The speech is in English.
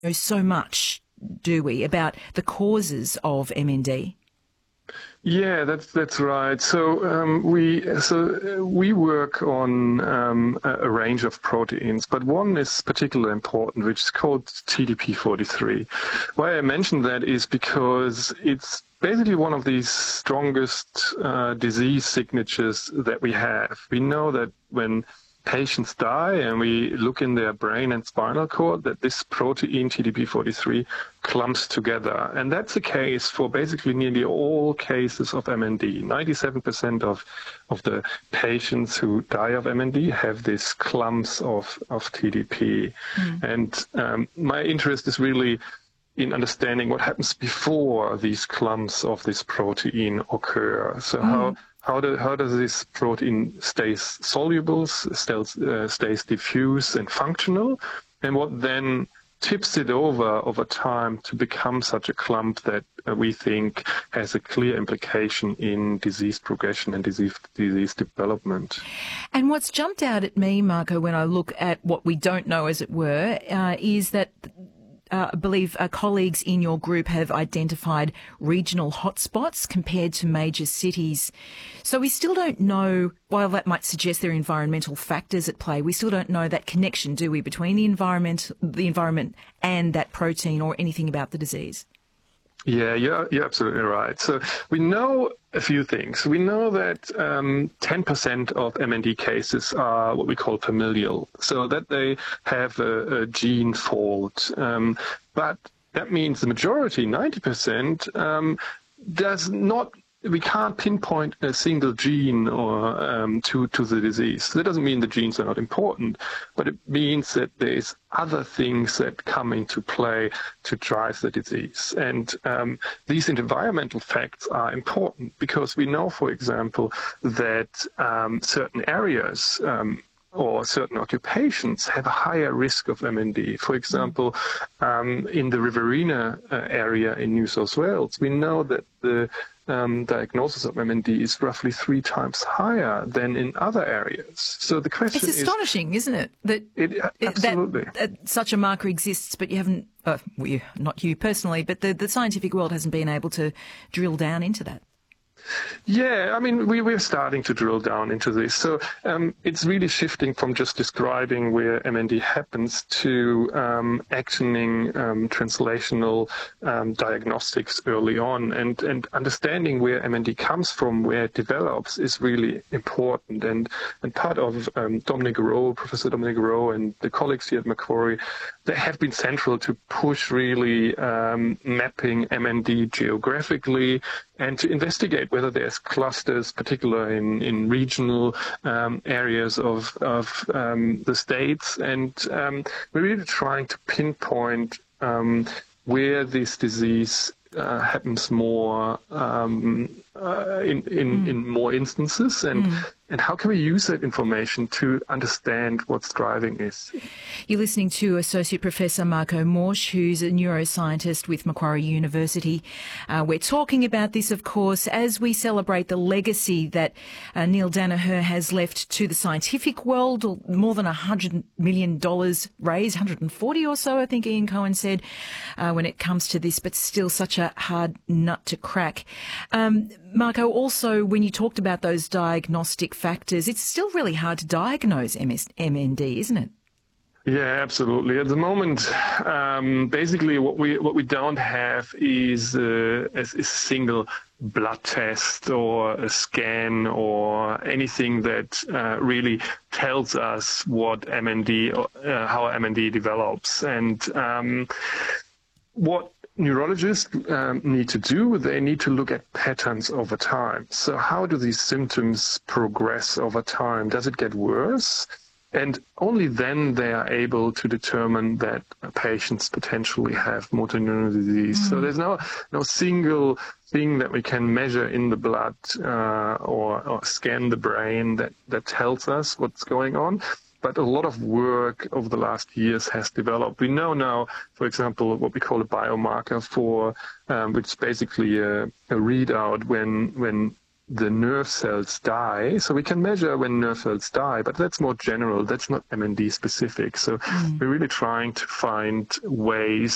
know so much, do we, about the causes of MND? Yeah, that's right. So we work on a range of proteins, but one is particularly important, which is called TDP-43. Why I mention that is because it's basically one of the strongest disease signatures that we have. We know that when patients die and we look in their brain and spinal cord, that this protein TDP-43 clumps together. And that's the case for basically nearly all cases of MND. 97% of the patients who die of MND have these clumps of TDP. And my interest is really in understanding what happens before these clumps of this protein occur. So how does this protein stays soluble, stays diffuse and functional, and what then tips it over time to become such a clump that we think has a clear implication in disease progression and disease development. And what's jumped out at me, Marco, when I look at what we don't know, as it were, is that I believe colleagues in your group have identified regional hotspots compared to major cities. So we still don't know, while that might suggest there are environmental factors at play, we still don't know that connection, do we, between the environment and that protein or anything about the disease? Yeah, you're absolutely right. So we know a few things. We know that 10% of MND cases are what we call familial, so that they have a gene fault. But that means the majority, 90%, does not. We can't pinpoint a single gene or to the disease. That doesn't mean the genes are not important, but it means that there's other things that come into play to drive the disease. And these environmental facts are important because we know, for example, that certain areas or certain occupations have a higher risk of MND. For example, in the Riverina area in New South Wales, we know that the diagnosis of MND is roughly 3 times higher than in other areas. So the question is... It's astonishing, isn't it? Absolutely. That such a marker exists, but you haven't, not you personally, but the scientific world hasn't been able to drill down into that. Yeah, I mean, we're starting to drill down into this. So it's really shifting from just describing where MND happens to actioning translational diagnostics early on. And understanding where MND comes from, where it develops, is really important. And part of Professor Dominic Rowe and the colleagues here at Macquarie, they have been central to push really mapping MND geographically and to investigate whether there's clusters, particularly in regional areas of the states. And we're really trying to pinpoint where this disease happens more in more instances, and how can we use that information to understand what's driving this? You're listening to Associate Professor Marco Morsch, who's a neuroscientist with Macquarie University. We're talking about this, of course, as we celebrate the legacy that Neil Danaher has left to the scientific world. More than $100 million raised, 140 or so, I think Ian Cohen said, when it comes to this, but still such a hard nut to crack. Marco, also, when you talked about those diagnostic factors, it's still really hard to diagnose MND, isn't it? Yeah, absolutely. At the moment, basically what we don't have is a single blood test or a scan or anything that really tells us what MND, how MND develops. And what neurologists need to do, they need to look at patterns over time. So how do these symptoms progress over time? Does it get worse? And only then they are able to determine that patients potentially have motor neuron disease. So there's no single thing that we can measure in the blood or scan the brain that tells us what's going on. But a lot of work over the last years has developed. We know now, for example, what we call a biomarker for, which is basically a readout when the nerve cells die. So we can measure when nerve cells die, but that's more general. That's not MND specific. So we're really trying to find ways